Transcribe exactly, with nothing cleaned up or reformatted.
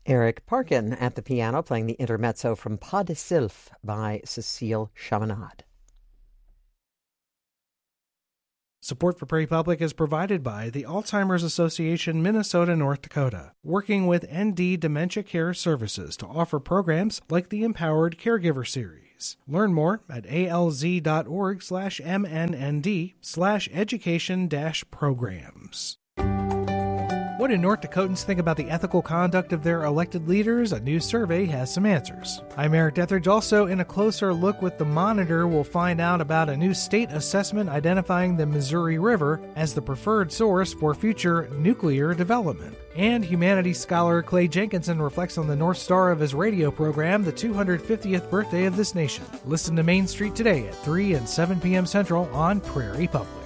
Eric Parkin at the piano playing the intermezzo from Pas de Sylph by Cécile Chaminade. Support for Prairie Public is provided by the Alzheimer's Association Minnesota North Dakota, working with N D Dementia Care Services to offer programs like the Empowered Caregiver Series. Learn more at alz.org slash mnnd slash education dash programs. What do North Dakotans think about the ethical conduct of their elected leaders? A new survey has some answers. I'm Eric Dethridge. Also, in a closer look with the Monitor, we'll find out about a new state assessment identifying the Missouri River as the preferred source for future nuclear development. And humanities scholar Clay Jenkinson reflects on the North Star of his radio program, the two hundred fiftieth birthday of this nation. Listen to Main Street today at three and seven p.m. Central on Prairie Public.